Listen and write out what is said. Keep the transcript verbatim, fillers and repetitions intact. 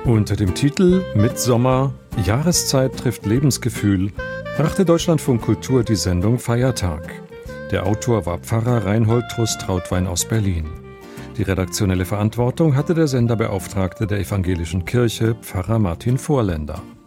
Unter dem Titel Mitsommer – Jahreszeit trifft Lebensgefühl brachte Deutschlandfunk Kultur die Sendung Feiertag. Der Autor war Pfarrer Reinhold Trust-Trautwein aus Berlin. Die redaktionelle Verantwortung hatte der Senderbeauftragte der Evangelischen Kirche, Pfarrer Martin Vorländer.